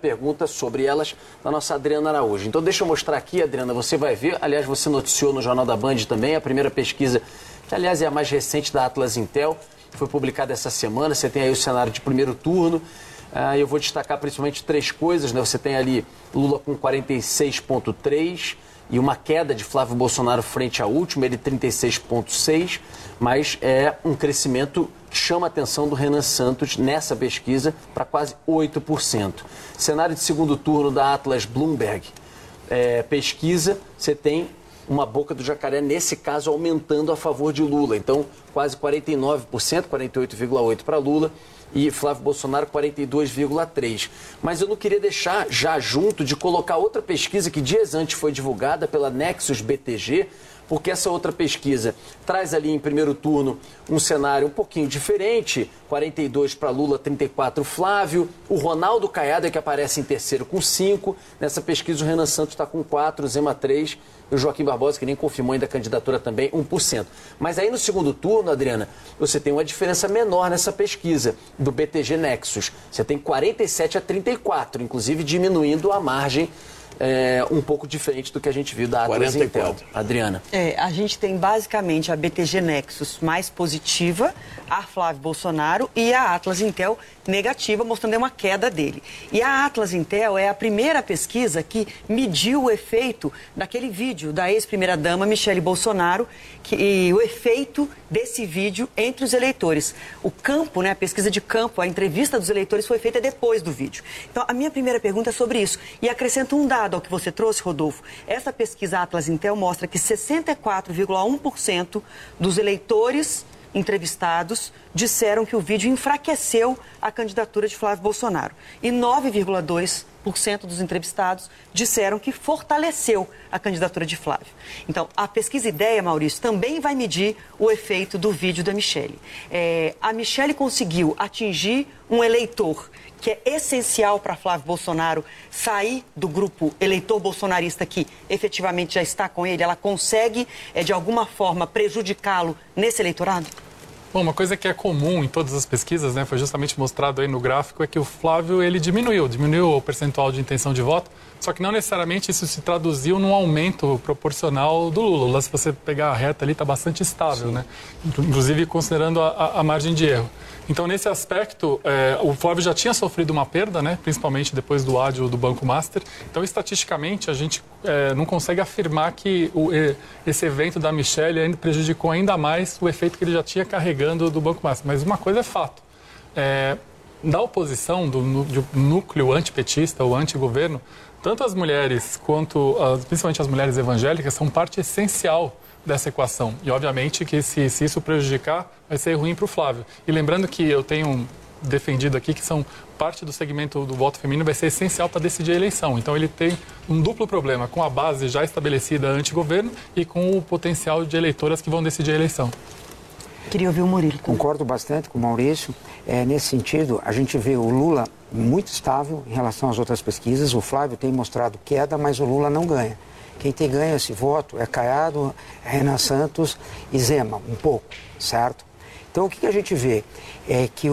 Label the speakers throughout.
Speaker 1: pergunta sobre elas da nossa Adriana Araújo. Então deixa eu mostrar aqui, Adriana, você vai ver, aliás, você noticiou no Jornal da Band também, a primeira pesquisa, que aliás é a mais recente da Atlas Intel, foi publicada essa semana. Você tem aí o cenário de primeiro turno. Eu vou destacar principalmente 3 coisas, né? Você tem ali Lula com 46,3% e uma queda de Flávio Bolsonaro frente ao último, ele 36,6%, mas é um crescimento que chama a atenção do Renan Santos nessa pesquisa para quase 8%. Cenário de segundo turno da Atlas Bloomberg pesquisa, você tem uma boca do jacaré, nesse caso, aumentando a favor de Lula. Então, quase 49%, 48,8% para Lula e Flávio Bolsonaro 42,3%. Mas eu não queria deixar já junto de colocar outra pesquisa que dias antes foi divulgada pela Nexus BTG, porque essa outra pesquisa traz ali em primeiro turno um cenário um pouquinho diferente, 42 para Lula, 34 Flávio, o Ronaldo Caiado é que aparece em terceiro com 5, nessa pesquisa o Renan Santos está com 4, Zema 3, e o Joaquim Barbosa, que nem confirmou ainda a candidatura também, 1%. Mas aí no segundo turno, Adriana, você tem uma diferença menor nessa pesquisa do BTG Nexus, você tem 47-34, inclusive diminuindo a margem um pouco diferente do que a gente viu da Atlas Intel. Adriana.
Speaker 2: A gente tem basicamente a BTG Nexus mais positiva, a Flávio Bolsonaro, e a Atlas Intel negativa, mostrando uma queda dele. E a Atlas Intel é a primeira pesquisa que mediu o efeito daquele vídeo da ex-primeira-dama Michele Bolsonaro, e o efeito desse vídeo entre os eleitores. O campo, né, a pesquisa de campo, a entrevista dos eleitores foi feita depois do vídeo. Então, a minha primeira pergunta é sobre isso. E acrescento um dado ao que você trouxe, Rodolfo. Essa pesquisa Atlas Intel mostra que 64,1% dos eleitores entrevistados disseram que o vídeo enfraqueceu a candidatura de Flávio Bolsonaro. E 9,2% dos entrevistados disseram que fortaleceu a candidatura de Flávio. Então, a pesquisa Ideia, Maurício, também vai medir o efeito do vídeo da Michele. A Michele conseguiu atingir um eleitor que é essencial para Flávio Bolsonaro sair do grupo eleitor bolsonarista que efetivamente já está com ele. Ela consegue, de alguma forma, prejudicá-lo nesse eleitorado?
Speaker 3: Bom, uma coisa que é comum em todas as pesquisas, né, foi justamente mostrado aí no gráfico, é que o Flávio ele diminuiu o percentual de intenção de voto, só que não necessariamente isso se traduziu num aumento proporcional do Lula. Lá, se você pegar a reta ali, está bastante estável, né? Inclusive considerando a margem de erro. Então, nesse aspecto, o Flávio já tinha sofrido uma perda, né? Principalmente depois do ádio do Banco Master. Então, estatisticamente, a gente não consegue afirmar que esse evento da Michele prejudicou ainda mais o efeito que ele já tinha carregando do Banco Master. Mas uma coisa é fato. Da oposição, do núcleo antipetista ou antigoverno, tanto as mulheres quanto, principalmente as mulheres evangélicas, são parte essencial dessa equação. E, obviamente, que se isso prejudicar, vai ser ruim para o Flávio. E lembrando que eu tenho defendido aqui que são parte do segmento do voto feminino vai ser essencial para decidir a eleição. Então, ele tem um duplo problema, com a base já estabelecida anti-governo e com o potencial de eleitoras que vão decidir a eleição.
Speaker 2: Queria ouvir o Murilo.
Speaker 4: Concordo bastante com o Maurício. Nesse sentido, a gente vê o Lula muito estável em relação às outras pesquisas. O Flávio tem mostrado queda, mas o Lula não ganha. Quem tem ganho esse voto é Caiado, Renan Santos e Zema, um pouco, certo? Então, o que a gente vê é que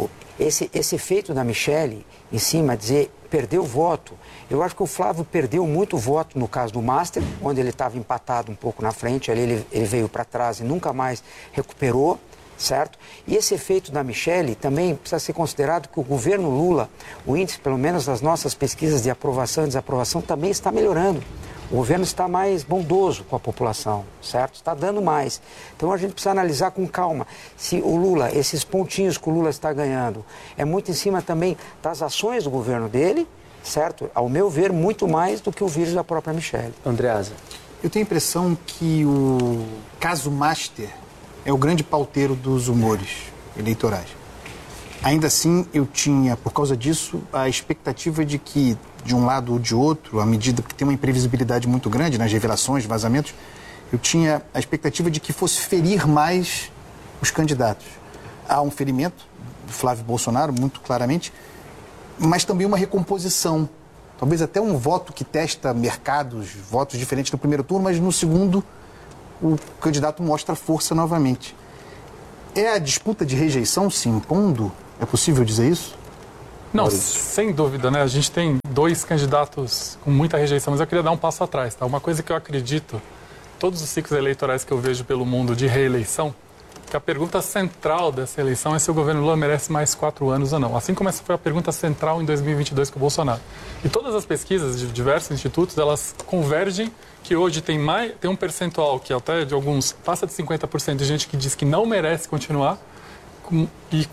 Speaker 4: esse efeito da Michele, em cima, dizer perdeu voto, eu acho que o Flávio perdeu muito voto no caso do Master, onde ele estava empatado um pouco na frente, ali ele veio para trás e nunca mais recuperou, certo? E esse efeito da Michele também precisa ser considerado que o governo Lula, o índice, pelo menos das nossas pesquisas de aprovação e desaprovação, também está melhorando. O governo está mais bondoso com a população, certo? Está dando mais. Então a gente precisa analisar com calma se o Lula, esses pontinhos que o Lula está ganhando, é muito em cima também das ações do governo dele, certo? Ao meu ver, muito mais do que o vírus da própria Michele.
Speaker 1: Andreasa.
Speaker 5: Eu tenho a impressão que o caso Master é o grande pauteiro dos humores eleitorais. Ainda assim, eu tinha, por causa disso, a expectativa de que, de um lado ou de outro, à medida que tem uma imprevisibilidade muito grande nas revelações, vazamentos, eu tinha a expectativa de que fosse ferir mais os candidatos. Há um ferimento do Flávio Bolsonaro, muito claramente, mas também uma recomposição. Talvez até um voto que testa mercados, votos diferentes no primeiro turno, mas no segundo o candidato mostra força novamente. É a disputa de rejeição se impondo? É possível dizer isso?
Speaker 3: Não, sem dúvida, né? A gente tem 2 candidatos com muita rejeição, mas eu queria dar um passo atrás, tá? Uma coisa que eu acredito, todos os ciclos eleitorais que eu vejo pelo mundo de reeleição, que a pergunta central dessa eleição é se o governo Lula merece mais 4 anos ou não. Assim como essa foi a pergunta central em 2022 com o Bolsonaro. E todas as pesquisas de diversos institutos, elas convergem que hoje tem um percentual que até de alguns passa de 50% de gente que diz que não merece continuar e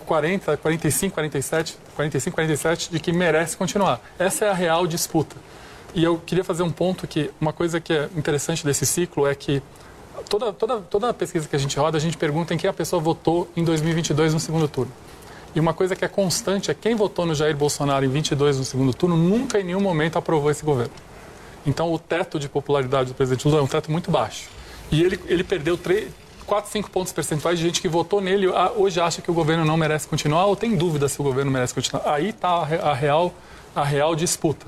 Speaker 3: 45, 47 de que merece continuar. Essa é a real disputa. E eu queria fazer um ponto que uma coisa que é interessante desse ciclo é que toda a pesquisa que a gente roda, a gente pergunta em quem a pessoa votou em 2022 no segundo turno. E uma coisa que é constante é quem votou no Jair Bolsonaro em 22 no segundo turno nunca em nenhum momento aprovou esse governo. Então o teto de popularidade do presidente Lula é um teto muito baixo. E ele perdeu 4, 5 pontos percentuais de gente que votou nele hoje acha que o governo não merece continuar ou tem dúvida se o governo merece continuar. Aí está a real disputa.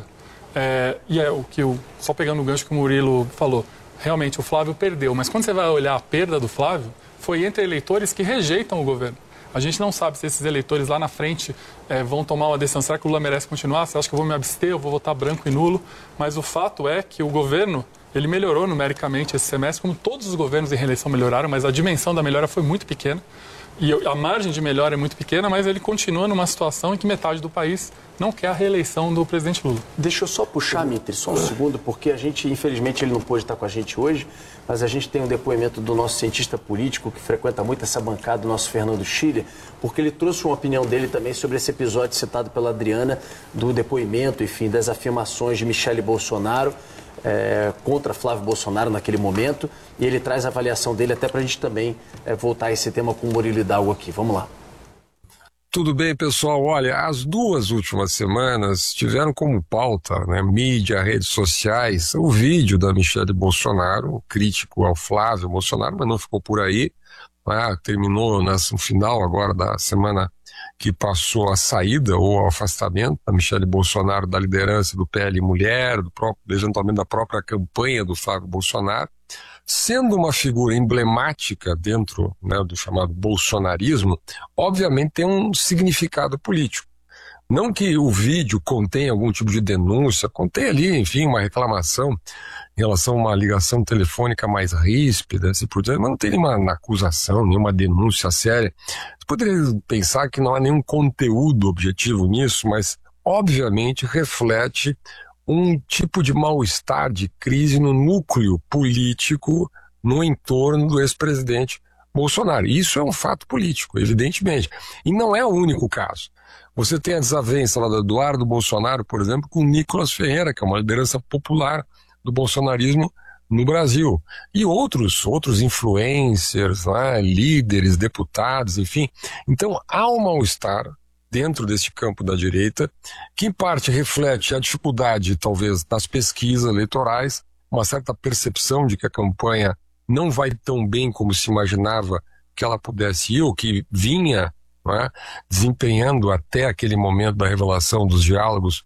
Speaker 3: Só pegando o gancho que o Murilo falou, realmente o Flávio perdeu, mas quando você vai olhar a perda do Flávio, foi entre eleitores que rejeitam o governo. A gente não sabe se esses eleitores lá na frente vão tomar uma decisão. Será que o Lula merece continuar? Você acha que eu vou me abster, eu vou votar branco e nulo? Mas o fato é que o governo, ele melhorou numericamente esse semestre, como todos os governos em reeleição melhoraram, mas a dimensão da melhora foi muito pequena. E a margem de melhora é muito pequena, mas ele continua numa situação em que metade do país não quer a reeleição do presidente Lula.
Speaker 1: Deixa eu só puxar, Mitri, só um segundo, porque a gente, infelizmente, ele não pôde estar com a gente hoje, mas a gente tem um depoimento do nosso cientista político, que frequenta muito essa bancada, o nosso Fernando Schiller, porque ele trouxe uma opinião dele também sobre esse episódio citado pela Adriana, do depoimento, enfim, das afirmações de Michele Bolsonaro contra Flávio Bolsonaro naquele momento, e ele traz a avaliação dele até para a gente também voltar a esse tema com o Murilo Hidalgo aqui. Vamos lá.
Speaker 6: Tudo bem, pessoal? Olha, as 2 últimas semanas tiveram como pauta, mídia, redes sociais, o vídeo da Michele Bolsonaro, crítico ao Flávio Bolsonaro, mas não ficou por aí. Terminou no final agora da semana que passou a saída ou o afastamento da Michele Bolsonaro da liderança do PL Mulher, eventualmente da própria campanha do Flávio Bolsonaro, sendo uma figura emblemática dentro do chamado bolsonarismo, obviamente tem um significado político. Não que o vídeo contenha algum tipo de denúncia, contém ali, enfim, uma reclamação em relação a uma ligação telefônica mais ríspida, assim por diante, mas não tem nenhuma acusação, nenhuma denúncia séria. Você poderia pensar que não há nenhum conteúdo objetivo nisso, mas obviamente reflete um tipo de mal-estar, de crise no núcleo político no entorno do ex-presidente Bolsonaro. Isso é um fato político, evidentemente. E não é o único caso. Você tem a desavença lá do Eduardo Bolsonaro, por exemplo, com o Nicolas Ferreira, que é uma liderança popular do bolsonarismo no Brasil. E outros influencers, líderes, deputados, enfim. Então, há um mal-estar dentro desse campo da direita, que em parte reflete a dificuldade, talvez, das pesquisas eleitorais, uma certa percepção de que a campanha não vai tão bem como se imaginava que ela pudesse ir, ou que vinha desempenhando até aquele momento da revelação dos diálogos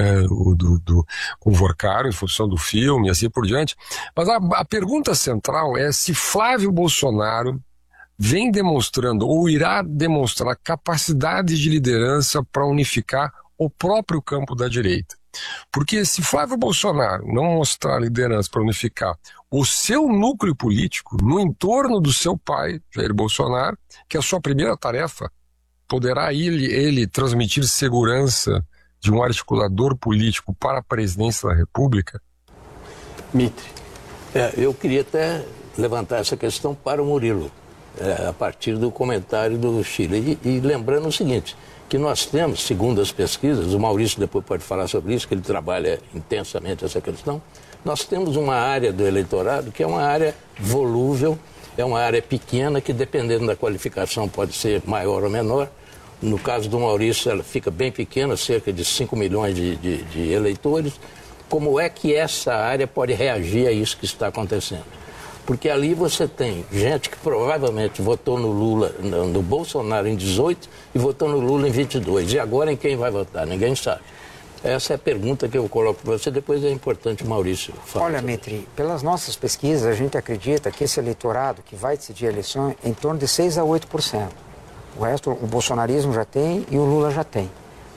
Speaker 6: com o Vorcaro, em função do filme e assim por diante. Mas a pergunta central é se Flávio Bolsonaro vem demonstrando ou irá demonstrar capacidade de liderança para unificar o próprio campo da direita. Porque se Flávio Bolsonaro não mostrar liderança para unificar o seu núcleo político no entorno do seu pai, Jair Bolsonaro, que é a sua primeira tarefa, poderá ele transmitir segurança de um articulador político para a presidência da República?
Speaker 1: Mitri.
Speaker 7: Eu queria até levantar essa questão para o Murilo, a partir do comentário do Chile. E lembrando o seguinte, que nós temos, segundo as pesquisas, o Maurício depois pode falar sobre isso, que ele trabalha intensamente essa questão, nós temos uma área do eleitorado que é uma área volúvel, é uma área pequena que, dependendo da qualificação, pode ser maior ou menor. No caso do Maurício, ela fica bem pequena, cerca de 5 milhões de eleitores. Como é que essa área pode reagir a isso que está acontecendo? Porque ali você tem gente que provavelmente votou no Lula, no Bolsonaro em 18 e votou no Lula em 22. E agora em quem vai votar? Ninguém sabe. Essa é a pergunta que eu coloco para você, depois é importante o Maurício falar.
Speaker 4: Olha, Mitri, pelas nossas pesquisas, a gente acredita que esse eleitorado que vai decidir a eleição é em torno de 6 a 8%. O resto, o bolsonarismo já tem e o Lula já tem.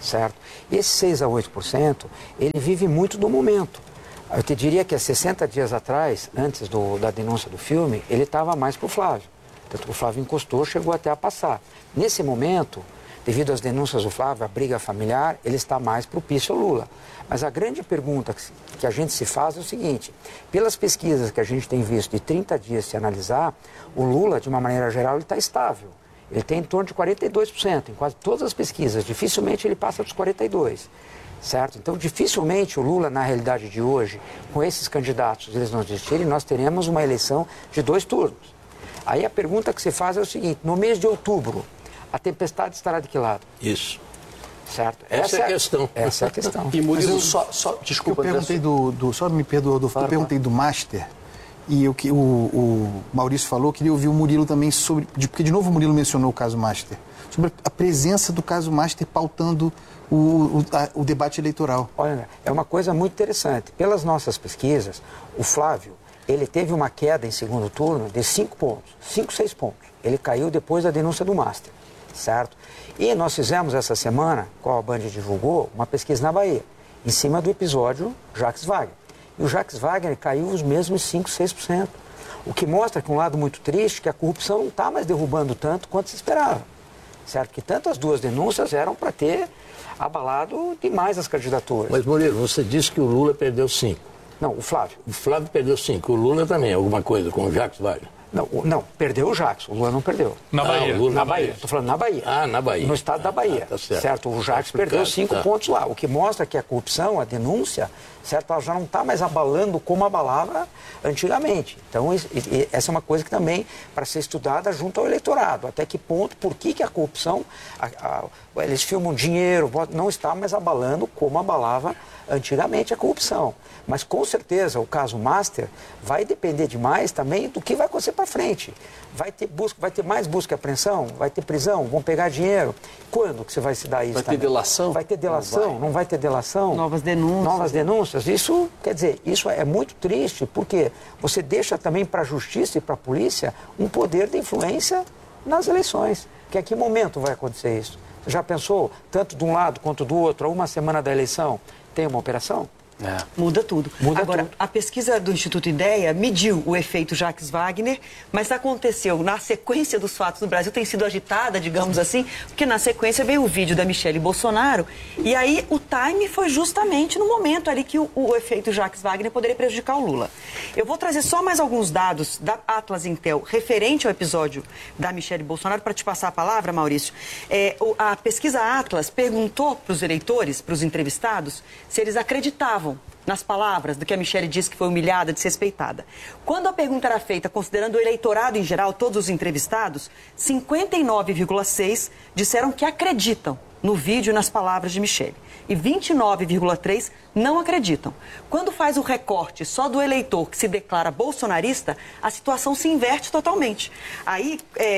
Speaker 4: certo? E esse 6 a 8%, ele vive muito do momento. Eu te diria que há 60 dias atrás, antes da denúncia do filme, ele estava mais para o Flávio. Tanto que o Flávio encostou, chegou até a passar. Nesse momento, devido às denúncias do Flávio, a briga familiar, ele está mais propício ao Lula. Mas a grande pergunta que a gente se faz é o seguinte: pelas pesquisas que a gente tem visto de 30 dias se analisar, o Lula, de uma maneira geral, ele está estável. Ele tem em torno de 42%, em quase todas as pesquisas. Dificilmente ele passa dos 42%, certo? Então, dificilmente o Lula, na realidade de hoje, com esses candidatos, eles não desistirem, nós teremos uma eleição de 2 turnos. Aí a pergunta que se faz é o seguinte: no mês de outubro, a tempestade estará de que lado?
Speaker 7: Isso.
Speaker 4: Certo?
Speaker 7: Essa é a questão.
Speaker 4: Essa é a questão.
Speaker 1: E Murilo,
Speaker 5: Eu
Speaker 1: desculpa,
Speaker 5: perguntei só me perdoa, Adolfo, eu perguntei do Master, e o Maurício falou, queria ouvir o Murilo também sobre, porque de novo o Murilo mencionou o caso Master, sobre a presença do caso Master pautando o debate eleitoral.
Speaker 4: Olha, é uma coisa muito interessante. Pelas nossas pesquisas, o Flávio, ele teve uma queda em segundo turno de 5 pontos, 5, 6 pontos. Ele caiu depois da denúncia do Master, certo? E nós fizemos essa semana, qual a Band divulgou, uma pesquisa na Bahia, em cima do episódio Jacques Wagner. E o Jacques Wagner caiu os mesmos 5, 6%. O que mostra que um lado muito triste, que a corrupção não está mais derrubando tanto quanto se esperava. Certo? Que tanto as duas denúncias eram para ter abalado demais as candidaturas.
Speaker 7: Mas, Murilo, você disse que o Lula perdeu 5.
Speaker 4: Não, o Flávio.
Speaker 7: O Flávio perdeu 5. O Lula também, alguma coisa com o Jacques Wagner.
Speaker 4: Não, perdeu o Jacques, o Lula não perdeu.
Speaker 3: Na Bahia.
Speaker 7: o Lula
Speaker 4: Na Bahia, estou falando na Bahia.
Speaker 7: Ah, na Bahia.
Speaker 4: No estado da Bahia,
Speaker 7: tá certo.
Speaker 4: O Jacques perdeu 5 pontos lá, o que mostra que a corrupção, a denúncia, certo, ela já não está mais abalando como abalava antigamente. Então, essa é uma coisa que também, para ser estudada junto ao eleitorado, até que ponto, por que a corrupção, eles filmam dinheiro, não está mais abalando como abalava antigamente a corrupção. Mas, com certeza, o caso Master vai depender demais também do que vai acontecer para frente. Vai ter mais busca e apreensão? Vai ter prisão? Vão pegar dinheiro? Quando que você vai se dar isso?
Speaker 1: Vai ter delação?
Speaker 4: Vai ter delação? Não vai ter delação?
Speaker 2: Novas denúncias.
Speaker 4: Novas denúncias. Isso, quer dizer, isso é muito triste, porque você deixa também para a justiça e para a polícia um poder de influência nas eleições. Que a que momento vai acontecer isso? Você já pensou, tanto de um lado quanto do outro, a uma semana da eleição, tem uma operação?
Speaker 2: Muda tudo. Agora, a pesquisa do Instituto Ideia mediu o efeito Jacques Wagner, mas aconteceu na sequência dos fatos no Brasil, tem sido agitada, digamos assim, porque na sequência veio o vídeo da Michelle Bolsonaro, e aí o time foi justamente no momento ali que o efeito Jacques Wagner poderia prejudicar o Lula. Eu vou trazer só mais alguns dados da Atlas Intel referente ao episódio da Michelle Bolsonaro, para te passar a palavra, Maurício. A pesquisa Atlas perguntou para os eleitores, para os entrevistados, se eles acreditavam nas palavras do que a Michelle disse que foi humilhada, desrespeitada. Quando a pergunta era feita, considerando o eleitorado em geral, todos os entrevistados, 59,6% disseram que acreditam no vídeo e nas palavras de Michelle. E 29,3% não acreditam. Quando faz o recorte só do eleitor que se declara bolsonarista, a situação se inverte totalmente. Aí,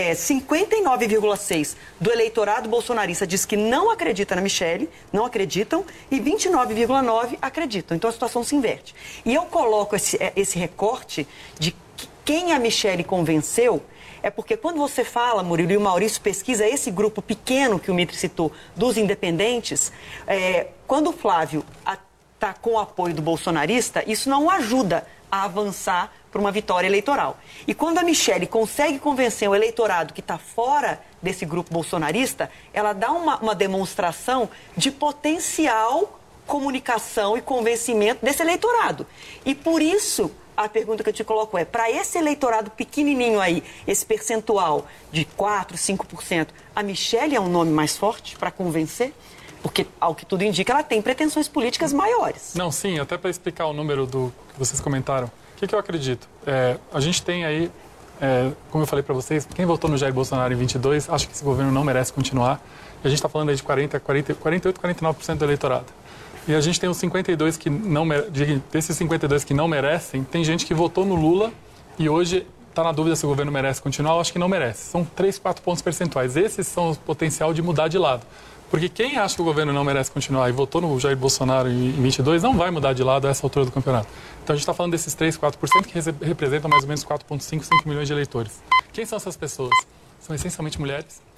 Speaker 2: 59,6% do eleitorado bolsonarista diz que não acredita na Michelle, não acreditam, e 29,9% acreditam. Então a situação se inverte. E eu coloco esse recorte de quem a Michelle convenceu. É porque quando você fala, Murilo, e o Maurício pesquisa esse grupo pequeno que o Mitre citou, dos independentes, quando o Flávio está com o apoio do bolsonarista, isso não o ajuda a avançar para uma vitória eleitoral. E quando a Michelle consegue convencer o eleitorado que está fora desse grupo bolsonarista, ela dá uma demonstração de potencial comunicação e convencimento desse eleitorado. E por isso, a pergunta que eu te coloco é, para esse eleitorado pequenininho aí, esse percentual de 4%, 5%, a Michelle é um nome mais forte para convencer? Porque, ao que tudo indica, ela tem pretensões políticas maiores.
Speaker 3: Não, sim, até para explicar o número do que vocês comentaram. O que eu acredito? A gente tem aí, como eu falei para vocês, quem votou no Jair Bolsonaro em 22, acha que esse governo não merece continuar. E a gente está falando aí de 48, 49% do eleitorado. E a gente tem os 52 que não desses 52 que não merecem, tem gente que votou no Lula e hoje está na dúvida se o governo merece continuar. Eu acho que não merece. São 3, 4 pontos percentuais. Esses são o potencial de mudar de lado. Porque quem acha que o governo não merece continuar e votou no Jair Bolsonaro em 22 não vai mudar de lado a essa altura do campeonato. Então a gente está falando desses 3, 4% que representam mais ou menos 4,5, 5 milhões de eleitores. Quem são essas pessoas? São essencialmente mulheres.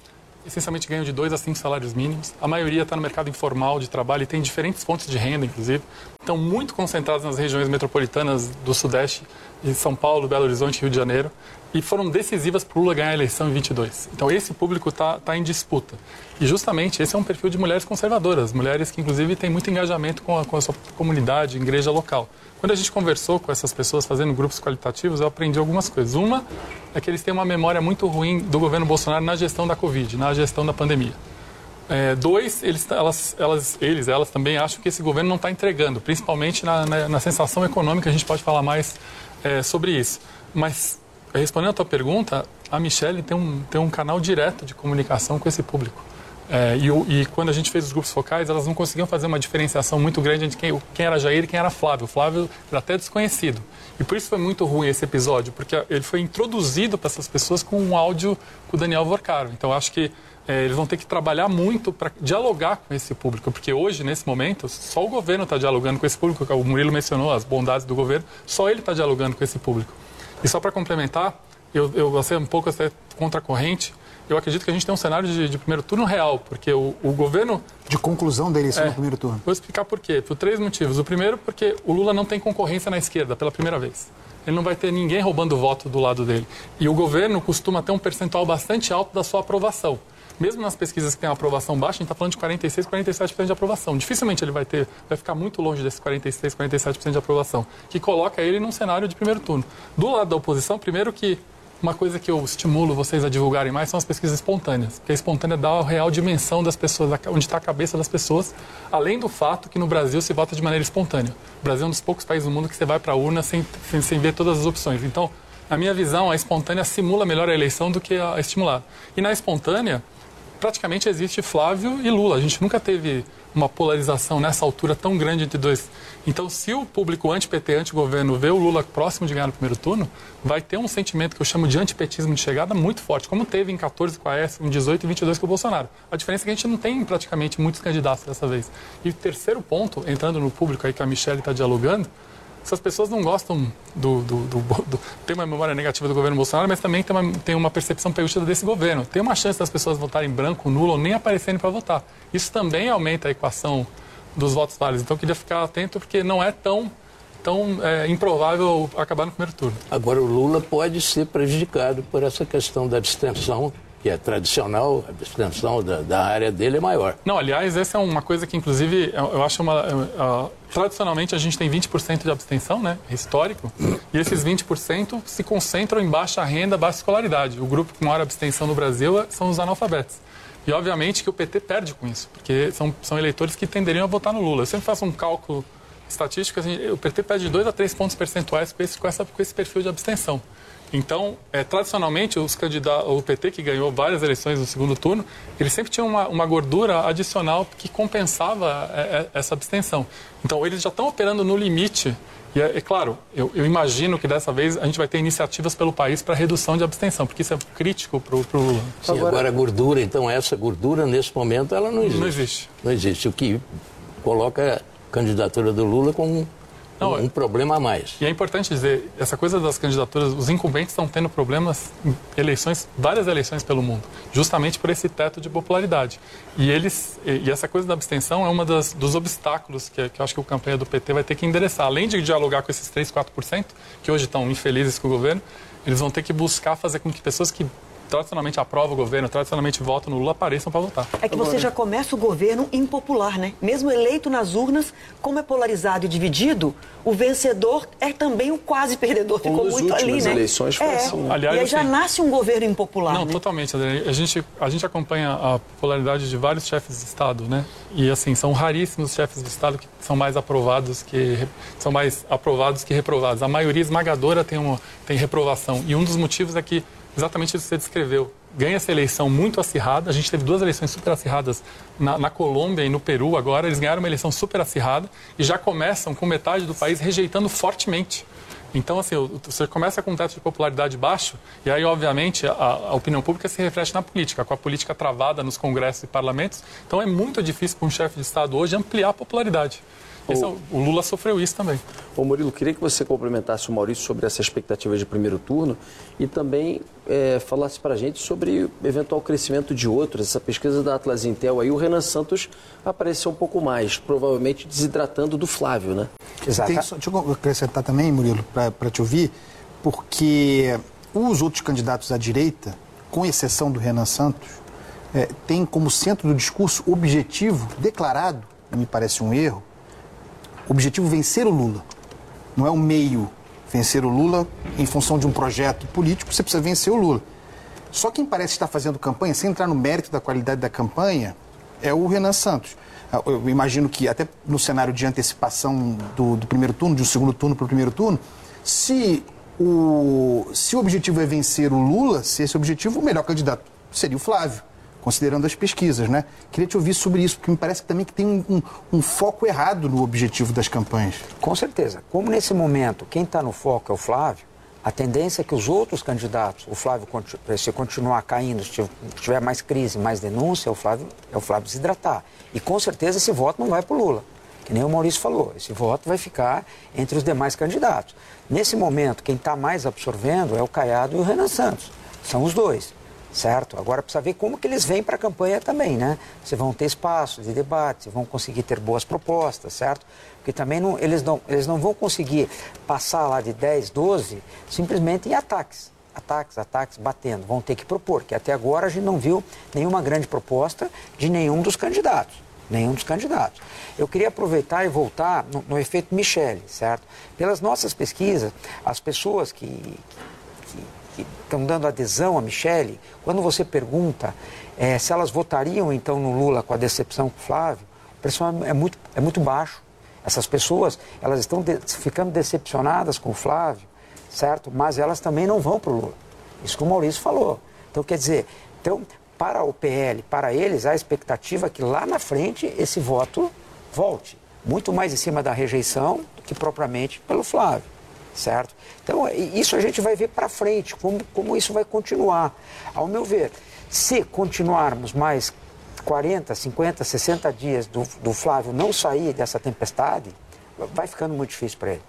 Speaker 3: essencialmente ganham de 2 a 5 salários mínimos. A maioria está no mercado informal de trabalho e tem diferentes fontes de renda, inclusive. Estão muito concentrados nas regiões metropolitanas do Sudeste, de São Paulo, Belo Horizonte e Rio de Janeiro. E foram decisivas para o Lula ganhar a eleição em 22. Então, esse público está em disputa. E, justamente, esse é um perfil de mulheres conservadoras, mulheres que, inclusive, têm muito engajamento com a sua comunidade, igreja local. Quando a gente conversou com essas pessoas fazendo grupos qualitativos, eu aprendi algumas coisas. Uma é que eles têm uma memória muito ruim do governo Bolsonaro na gestão da Covid, na gestão da pandemia. 2, elas também acham que esse governo não está entregando, principalmente na sensação econômica, a gente pode falar mais sobre isso. Mas, respondendo a tua pergunta, a Michelle tem um canal direto de comunicação com esse público. E quando a gente fez os grupos focais, elas não conseguiam fazer uma diferenciação muito grande entre quem era Jair e quem era Flávio. O Flávio era até desconhecido. E por isso foi muito ruim esse episódio, porque ele foi introduzido para essas pessoas com um áudio com o Daniel Vorcaro. Então, acho que eles vão ter que trabalhar muito para dialogar com esse público, porque hoje, nesse momento, só o governo está dialogando com esse público. O Murilo mencionou as bondades do governo, só ele está dialogando com esse público. E só para complementar, eu vou ser um pouco até contra a corrente. Eu acredito que a gente tem um cenário de primeiro turno real, porque o governo...
Speaker 5: De conclusão da eleição no primeiro turno.
Speaker 3: Vou explicar por quê. Por 3 motivos. O primeiro, porque o Lula não tem concorrência na esquerda pela primeira vez. Ele não vai ter ninguém roubando voto do lado dele. E o governo costuma ter um percentual bastante alto da sua aprovação. Mesmo nas pesquisas que têm uma aprovação baixa, a gente está falando de 46%, 47% de aprovação. Dificilmente ele vai ficar muito longe desses 46%, 47% de aprovação, que coloca ele num cenário de primeiro turno. Do lado da oposição, primeiro que uma coisa que eu estimulo vocês a divulgarem mais são as pesquisas espontâneas, porque a espontânea dá a real dimensão das pessoas, onde está a cabeça das pessoas, além do fato que no Brasil se vota de maneira espontânea. O Brasil é um dos poucos países do mundo que você vai para a urna sem ver todas as opções. Então, na minha visão, a espontânea simula melhor a eleição do que a estimulada. E na espontânea, praticamente existe Flávio e Lula. A gente nunca teve uma polarização nessa altura tão grande entre dois. Então, se o público anti-PT, anti-governo, vê o Lula próximo de ganhar no primeiro turno, vai ter um sentimento que eu chamo de antipetismo de chegada muito forte, como teve em 14 com a Aécio, em 18 e 22 com o Bolsonaro. A diferença é que a gente não tem praticamente muitos candidatos dessa vez. E o terceiro ponto, entrando no público aí que a Michelle está dialogando, essas pessoas não gostam tem uma memória negativa do governo Bolsonaro, mas também tem uma percepção perdida desse governo. Tem uma chance das pessoas votarem branco, nulo ou nem aparecerem para votar. Isso também aumenta a equação dos votos válidos. Então, eu queria ficar atento, porque não é tão improvável acabar no primeiro turno.
Speaker 7: Agora, o Lula pode ser prejudicado por essa questão da abstenção, que é tradicional, a abstenção da área dele é maior.
Speaker 3: Não, aliás, essa é uma coisa que, inclusive, eu acho tradicionalmente a gente tem 20% de abstenção, né, histórico, e esses 20% se concentram em baixa renda, baixa escolaridade. O grupo com maior abstenção no Brasil são os analfabetos. E, obviamente, que o PT perde com isso, porque são eleitores que tenderiam a votar no Lula. Eu sempre faço um cálculo estatístico, assim, o PT perde 2 a 3 pontos percentuais com esse perfil de abstenção. Então, tradicionalmente, o PT, que ganhou várias eleições no segundo turno, ele sempre tinha uma gordura adicional que compensava essa abstenção. Então, eles já estão operando no limite. E, é claro, eu imagino que dessa vez a gente vai ter iniciativas pelo país para redução de abstenção, porque isso é crítico para o Lula.
Speaker 7: Sim, agora a gordura, então essa gordura, nesse momento, ela não existe.
Speaker 3: Não existe.
Speaker 7: Não existe, o que coloca a candidatura do Lula com um problema a mais.
Speaker 3: E é importante dizer, essa coisa das candidaturas, os incumbentes estão tendo problemas em várias eleições pelo mundo, justamente por esse teto de popularidade. E essa coisa da abstenção é uma dos obstáculos que eu acho que a campanha do PT vai ter que endereçar. Além de dialogar com esses 3, 4%, que hoje estão infelizes com o governo, eles vão ter que buscar fazer com que pessoas que tradicionalmente aprovam o governo, tradicionalmente votam no Lula, apareçam para votar.
Speaker 2: É que você já começa o governo impopular, né? Mesmo eleito nas urnas, como é polarizado e dividido, o vencedor é também o quase perdedor. Ficou muito ali, né?
Speaker 1: Eleições foi assim.
Speaker 3: Aliás,
Speaker 2: e aí já nasce um governo impopular,
Speaker 3: Não,
Speaker 2: né?
Speaker 3: totalmente, Adriane. A gente acompanha a popularidade de vários chefes de Estado, né? E, assim, são raríssimos os chefes de Estado que são mais aprovados que reprovados. A maioria esmagadora tem reprovação. E um dos motivos é que exatamente isso que você descreveu. Ganha essa eleição muito acirrada. A gente teve 2 eleições super acirradas na Colômbia e no Peru agora. Eles ganharam uma eleição super acirrada e já começam com metade do país rejeitando fortemente. Então, assim, você começa com um teto de popularidade baixo e aí, obviamente, a opinião pública se reflete na política, com a política travada nos congressos e parlamentos. Então, é muito difícil para um chefe de Estado hoje ampliar a popularidade. O Lula sofreu isso também.
Speaker 1: Ô Murilo, queria que você complementasse o Maurício sobre essa expectativa de primeiro turno e também falasse para a gente sobre o eventual crescimento de outros. Essa pesquisa da Atlas Intel aí, o Renan Santos apareceu um pouco mais, provavelmente desidratando do Flávio, né?
Speaker 5: Exato. Deixa eu acrescentar também, Murilo, para te ouvir, porque os outros candidatos à direita, com exceção do Renan Santos, têm como centro do discurso objetivo declarado, me parece um erro, objetivo vencer o Lula. Não é o meio vencer o Lula em função de um projeto político, você precisa vencer o Lula. Só quem parece estar fazendo campanha, sem entrar no mérito da qualidade da campanha, é o Renan Santos. Eu imagino que até no cenário de antecipação do primeiro turno, de um segundo turno para o primeiro turno, se o objetivo é vencer o Lula, se esse objetivo, o melhor candidato seria o Flávio, considerando as pesquisas, né? Queria te ouvir sobre isso, porque me parece que também que tem um foco errado no objetivo das campanhas.
Speaker 4: Com certeza. Como nesse momento quem está no foco é o Flávio, a tendência é que os outros candidatos, o Flávio, se continuar caindo, se tiver mais crise, mais denúncia, é o Flávio desidratar. E com certeza esse voto não vai para o Lula. Que nem o Maurício falou, esse voto vai ficar entre os demais candidatos. Nesse momento, quem está mais absorvendo é o Caiado e o Renan Santos. São os dois, certo? Agora precisa ver como que eles vêm para a campanha também, né? Se vão ter espaço de debate, se vão conseguir ter boas propostas, certo? Porque também eles não vão conseguir passar lá de 10, 12, simplesmente em ataques, batendo. Vão ter que propor, que até agora a gente não viu nenhuma grande proposta de nenhum dos candidatos. Eu queria aproveitar e voltar no efeito Michele, certo? Pelas nossas pesquisas, as pessoas que estão dando adesão a Michele, quando você pergunta se elas votariam então no Lula com a decepção com o Flávio, o percentual é muito baixo. Essas pessoas, elas estão ficando decepcionadas com o Flávio, certo? Mas elas também não vão para o Lula. Isso que o Maurício falou. Então, quer dizer, para o PL, para eles, a expectativa é que lá na frente esse voto volte. Muito mais em cima da rejeição do que propriamente pelo Flávio, certo? Então, isso a gente vai ver para frente, como isso vai continuar. Ao meu ver, se continuarmos mais 40, 50, 60 dias do Flávio não sair dessa tempestade, vai ficando muito difícil para ele.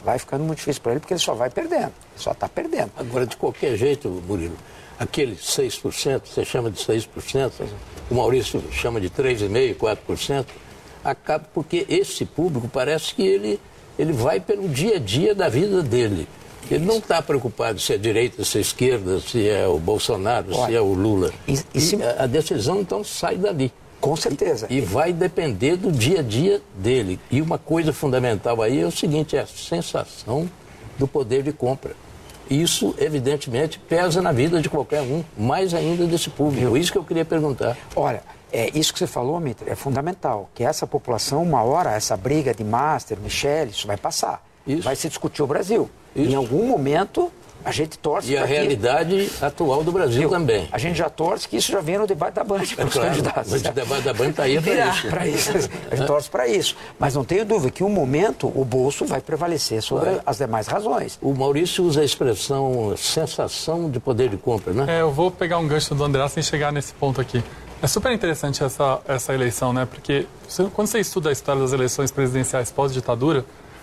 Speaker 4: Porque ele só vai perdendo, só está perdendo.
Speaker 7: Agora, de qualquer jeito, Murilo, aquele 6%, você chama de 6%, o Maurício chama de 3,5%, 4%, acaba porque esse público parece que ele vai pelo dia a dia da vida dele. Ele não está preocupado se é direita, se é esquerda, se é o Bolsonaro, se é o Lula. A decisão, então, sai dali.
Speaker 4: Com certeza.
Speaker 7: E vai depender do dia a dia dele. E uma coisa fundamental aí é o seguinte, é a sensação do poder de compra. Isso, evidentemente, pesa na vida de qualquer um, mais ainda desse público. Isso que eu queria perguntar.
Speaker 4: Olha, isso que você falou, Mitre, é fundamental. Que essa população, uma hora, essa briga de Master, Michele, isso vai passar. Isso. Vai se discutir o Brasil. Isso. Em algum momento, a gente torce para
Speaker 7: a realidade atual do Brasil também.
Speaker 4: A gente já torce que isso já venha no debate da Band para os candidatos.
Speaker 7: Mas o debate da Band está aí para isso.
Speaker 4: A gente torce para isso. Mas não tenho dúvida que, um momento, o bolso vai prevalecer sobre as demais razões.
Speaker 7: O Maurício usa a expressão sensação de poder de compra, né?
Speaker 3: Eu vou pegar um gancho do André sem chegar nesse ponto aqui. É super interessante essa eleição, né? Porque quando você estuda a história das eleições presidenciais pós-ditadura,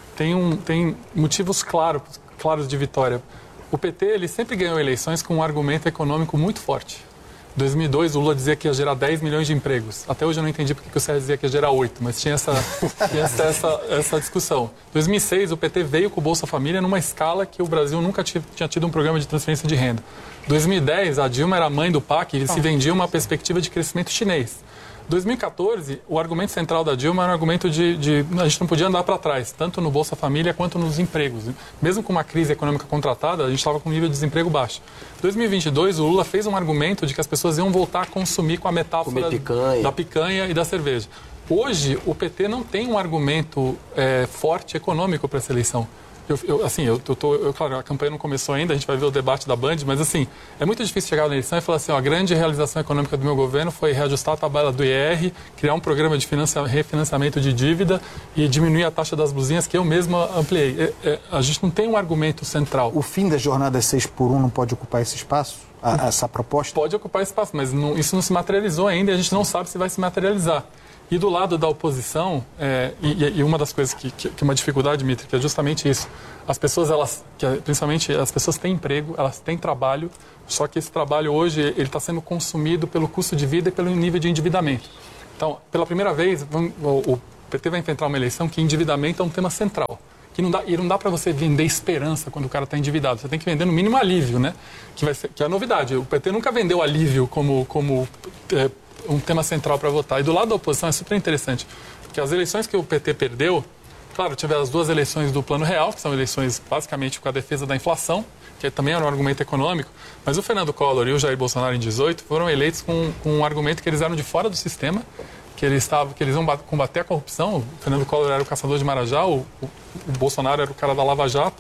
Speaker 3: tem motivos claros de vitória. O PT ele sempre ganhou eleições com um argumento econômico muito forte. Em 2002, o Lula dizia que ia gerar 10 milhões de empregos. Até hoje eu não entendi porque o Sérgio dizia que ia gerar 8, mas tinha essa discussão. Em 2006, o PT veio com o Bolsa Família numa escala que o Brasil nunca tinha tido um programa de transferência de renda. Em 2010, a Dilma era mãe do PAC e se vendia uma perspectiva de crescimento chinês. Em 2014, o argumento central da Dilma era um argumento de a gente não podia andar para trás, tanto no Bolsa Família quanto nos empregos. Mesmo com uma crise econômica contratada, a gente estava com um nível de desemprego baixo. Em 2022, o Lula fez um argumento de que as pessoas iam voltar a consumir com a metáfora da picanha e da cerveja. Hoje, o PT não tem um argumento forte econômico para essa eleição. Claro, a campanha não começou ainda, a gente vai ver o debate da Band, mas assim, é muito difícil chegar na eleição e falar assim, a grande realização econômica do meu governo foi reajustar a tabela do IR, criar um programa de refinanciamento de dívida e diminuir a taxa das blusinhas que eu mesma ampliei. A gente não tem um argumento central.
Speaker 5: O fim da jornada 6x1 não pode ocupar esse espaço? Essa proposta?
Speaker 3: Pode ocupar esse espaço, mas isso não se materializou ainda e a gente não sabe se vai se materializar. E do lado da oposição, e uma das coisas que é uma dificuldade, Dmitry, que é justamente isso. As pessoas, principalmente as pessoas têm emprego, elas têm trabalho, só que esse trabalho hoje ele está sendo consumido pelo custo de vida e pelo nível de endividamento. Então, pela primeira vez, o PT vai enfrentar uma eleição que endividamento é um tema central. E não dá para você vender esperança quando o cara está endividado. Você tem que vender no mínimo alívio, né? Que é a novidade. O PT nunca vendeu alívio como um tema central para votar. E do lado da oposição é super interessante, porque as eleições que o PT perdeu, claro, tiveram as duas eleições do Plano Real, que são eleições basicamente com a defesa da inflação, que também era um argumento econômico, mas o Fernando Collor e o Jair Bolsonaro em 2018 foram eleitos com um argumento que eles eram de fora do sistema, que eles iam combater a corrupção. O Fernando Collor era o caçador de Marajá, o Bolsonaro era o cara da Lava Jato.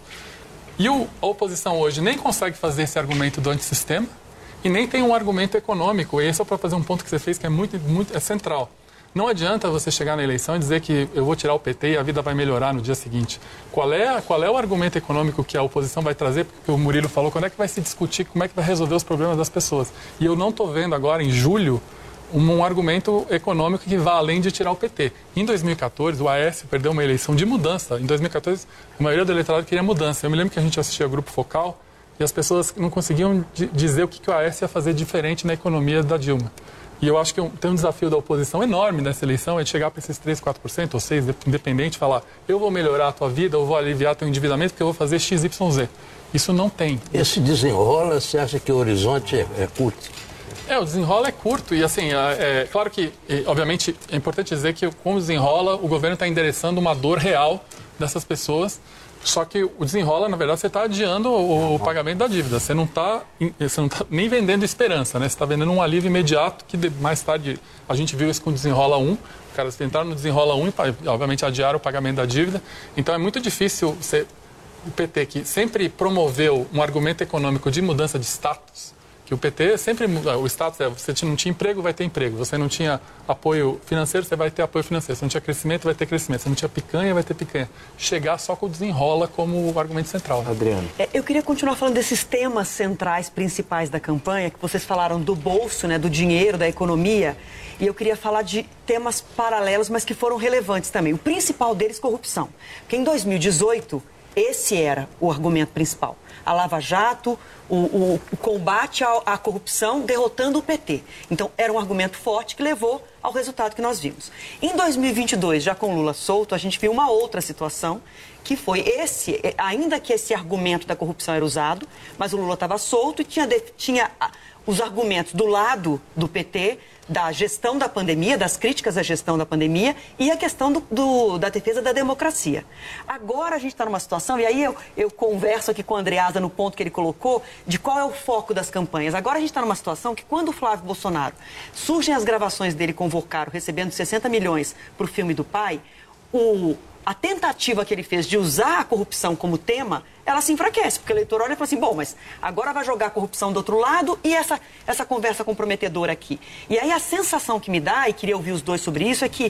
Speaker 3: E a oposição hoje nem consegue fazer esse argumento do antissistema e nem tem um argumento econômico. E esse é para fazer um ponto que você fez que é central. Não adianta você chegar na eleição e dizer que eu vou tirar o PT e a vida vai melhorar no dia seguinte. Qual é o argumento econômico que a oposição vai trazer? Porque o Murilo falou, quando é que vai se discutir, como é que vai resolver os problemas das pessoas? E eu não estou vendo agora, em julho, um argumento econômico que vá além de tirar o PT. Em 2014, o Aécio perdeu uma eleição de mudança. Em 2014, a maioria do eleitorado queria mudança. Eu me lembro que a gente assistia Grupo Focal e as pessoas não conseguiam dizer o que o Aécio ia fazer diferente na economia da Dilma. E eu acho que tem um desafio da oposição enorme nessa eleição, é de chegar para esses 3, 4% ou 6%, independente, e falar, eu vou melhorar a tua vida, eu vou aliviar teu endividamento, porque eu vou fazer XYZ. Isso não tem.
Speaker 7: Esse desenrola, você acha que o horizonte é curto?
Speaker 3: O desenrola é curto e, assim, claro que, obviamente, é importante dizer que, como desenrola, o governo está endereçando uma dor real dessas pessoas, só que o desenrola, na verdade, você está adiando o pagamento da dívida. Você não está nem vendendo esperança, né? Você está vendendo um alívio imediato que, mais tarde, a gente viu isso com o Desenrola 1. Os caras entraram no Desenrola 1 e, obviamente, adiaram o pagamento da dívida. Então, é muito difícil o PT, que sempre promoveu um argumento econômico de mudança de status, que o PT sempre, o status você não tinha emprego, vai ter emprego. Você não tinha apoio financeiro, você vai ter apoio financeiro. Você não tinha crescimento, vai ter crescimento. Você não tinha picanha, vai ter picanha. Chegar só com o desenrola como o argumento central.
Speaker 1: Adriano.
Speaker 2: Eu queria continuar falando desses temas centrais, principais da campanha, que vocês falaram do bolso, né, do dinheiro, da economia, e eu queria falar de temas paralelos, mas que foram relevantes também. O principal deles, corrupção. Porque em 2018, esse era o argumento principal. A Lava Jato, o combate à corrupção, derrotando o PT. Então, era um argumento forte que levou ao resultado que nós vimos. Em 2022, já com Lula solto, a gente viu uma outra situação, que foi ainda que esse argumento da corrupção era usado, mas o Lula estava solto e tinha os argumentos do lado do PT, da gestão da pandemia, das críticas à gestão da pandemia e a questão da defesa da democracia. Agora a gente está numa situação, e aí eu converso aqui com o Andreasa no ponto que ele colocou, de qual é o foco das campanhas. Agora a gente está numa situação que quando o Flávio Bolsonaro surgem as gravações dele com o Vocaro recebendo 60 milhões para o filme do pai, a tentativa que ele fez de usar a corrupção como tema, ela se enfraquece, porque o eleitor olha e fala assim, bom, mas agora vai jogar a corrupção do outro lado e essa conversa comprometedora aqui. E aí a sensação que me dá, e queria ouvir os dois sobre isso, é que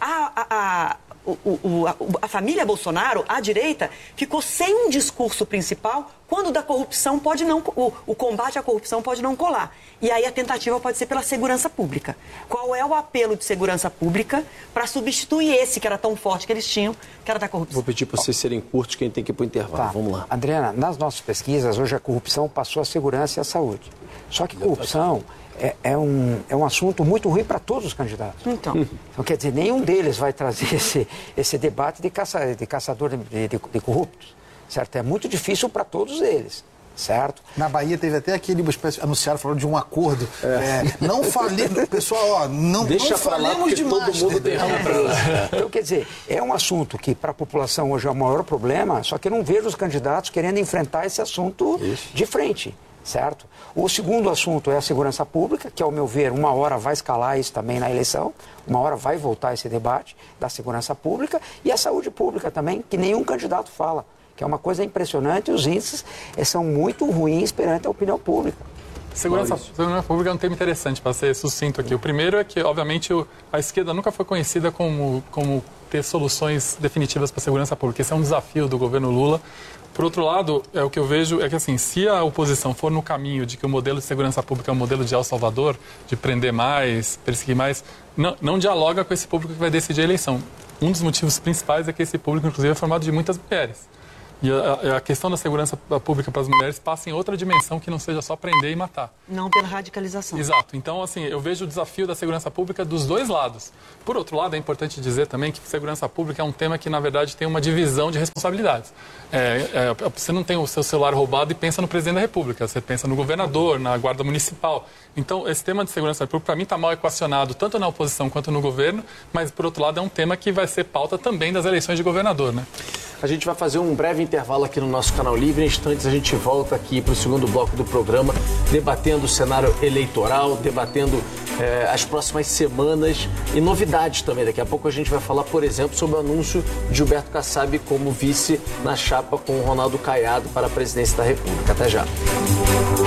Speaker 2: a família Bolsonaro, a direita, ficou sem um discurso principal quando da corrupção pode não, o combate à corrupção pode não colar. E aí a tentativa pode ser pela segurança pública. Qual é o apelo de segurança pública para substituir esse que era tão forte que eles tinham, que era da corrupção?
Speaker 1: Vou pedir para vocês serem curtos, que a gente tem que ir para o intervalo.
Speaker 4: Tá.
Speaker 1: Vamos lá.
Speaker 4: Adriana, nas nossas pesquisas, hoje a corrupção passou a segurança e a saúde. Só que corrupção é um assunto muito ruim para todos os candidatos.
Speaker 2: Então,
Speaker 4: quer dizer, nenhum deles vai trazer esse debate de caçador de corruptos, certo? É muito difícil para todos eles, certo?
Speaker 5: Na Bahia teve até aquele anunciado, falando de um acordo. Não falemos, pessoal, não falemos de
Speaker 1: todo mundo tem
Speaker 4: Então, quer dizer, é um assunto que para a população hoje é o maior problema, só que eu não vejo os candidatos querendo enfrentar esse assunto de frente. Certo? O segundo assunto é a segurança pública, que, ao meu ver, uma hora vai escalar isso também na eleição, uma hora vai voltar esse debate da segurança pública, e a saúde pública também, que nenhum candidato fala, que é uma coisa impressionante, e os índices são muito ruins perante a opinião pública.
Speaker 3: Segurança pública é um tema interessante, para ser sucinto aqui. O primeiro é que, obviamente, a esquerda nunca foi conhecida como ter soluções definitivas para a segurança pública. Esse é um desafio do governo Lula. Por outro lado, o que eu vejo é que, assim, se a oposição for no caminho de que o modelo de segurança pública é um modelo de El Salvador, de prender mais, perseguir mais, não dialoga com esse público que vai decidir a eleição. Um dos motivos principais é que esse público, inclusive, é formado de muitas mulheres. E a questão da segurança pública para as mulheres passa em outra dimensão que não seja só prender e matar.
Speaker 2: Não pela radicalização.
Speaker 3: Exato. Então, assim, eu vejo o desafio da segurança pública dos dois lados. Por outro lado, é importante dizer também que segurança pública é um tema que, na verdade, tem uma divisão de responsabilidades. Você não tem o seu celular roubado e pensa no presidente da República. Você pensa no governador, na guarda municipal. Então, esse tema de segurança pública, para mim, está mal equacionado, tanto na oposição quanto no governo, mas, por outro lado, é um tema que vai ser pauta também das eleições de governador, né?
Speaker 1: A gente vai fazer um breve intervalo aqui no nosso canal Livre. Em instantes a gente volta aqui para o segundo bloco do programa, debatendo o cenário eleitoral, debatendo as próximas semanas e novidades também. Daqui a pouco a gente vai falar, por exemplo, sobre o anúncio de Gilberto Kassab como vice na chapa com o Ronaldo Caiado para a presidência da República. Até já.